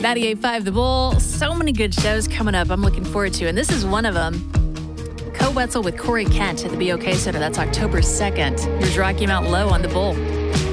98.5 The Bull. So many good shows coming up I'm looking forward to, and this is one of them. Co-Wetzel with Corey Kent at the BOK Center. That's October 2nd. Here's Rocky Mount Low on The Bull.